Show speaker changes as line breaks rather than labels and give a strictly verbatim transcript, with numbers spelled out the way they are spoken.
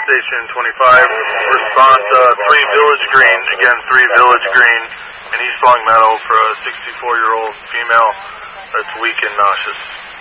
Station twenty-five. Response, uh, three Village Green. Again, three Village Green in East Long Meadow for a sixty-four-year-old female that's weak and nauseous.